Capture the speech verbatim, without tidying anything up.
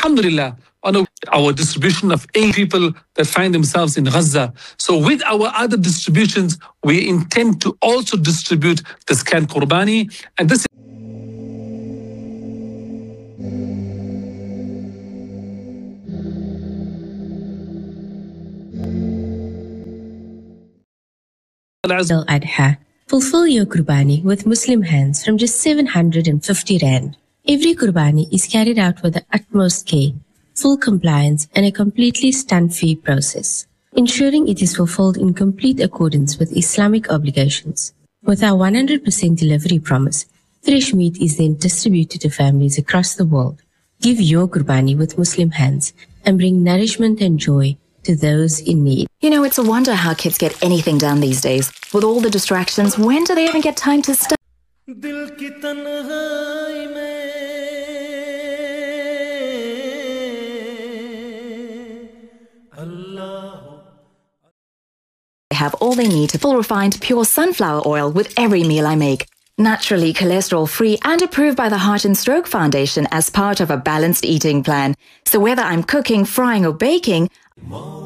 Alhamdulillah, on our distribution of eight people that find themselves in Gaza. So with our other distributions, we intend to also distribute the scanned Qurbani. And this Al-Adha. Fulfill your Qurbani with Muslim hands from just seven hundred fifty rand. Every Qurbani is carried out with the utmost care, full compliance and a completely stunt-free process, ensuring it is fulfilled in complete accordance with Islamic obligations. With our one hundred percent delivery promise, fresh meat is then distributed to families across the world. Give your Qurbani with Muslim hands and bring nourishment and joy to those in need. You know, it's a wonder how kids get anything done these days. With all the distractions, when do they even get time to study? I have all they need to full refined pure sunflower oil with every meal I make. Naturally cholesterol free and approved by the Heart and Stroke Foundation as part of a balanced eating plan. So whether I'm cooking, frying or baking,